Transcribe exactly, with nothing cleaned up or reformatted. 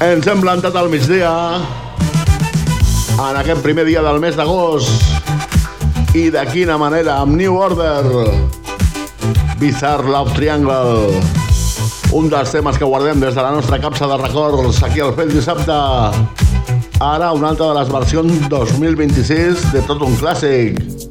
Ens hem plantat al migdia en aquest primer dia del mes d'agost i de quina manera, amb New Order, Bizarre Love Triangle, un dels temes que guardem des de la nostra capsa de records aquí al Fet Dissabte. Ara una altra de les versions dos mil vint-i-sis de tot un clàssic.